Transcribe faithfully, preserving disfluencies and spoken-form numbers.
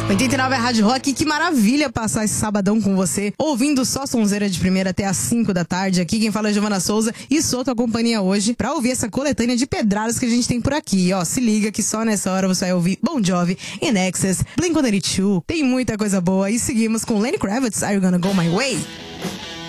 oitenta e nove é Rádio Rock, que maravilha passar esse sabadão com você, ouvindo só sonzeira de primeira até às cinco da tarde. Aqui quem fala é Giovana Souza e sou tua companhia hoje pra ouvir essa coletânea de pedradas que a gente tem por aqui. Ó, se liga que só nessa hora você vai ouvir Bon Jovi, In Excess, Blink one eighty-two, tem muita coisa boa. E seguimos com Lenny Kravitz, Are You Gonna Go My Way?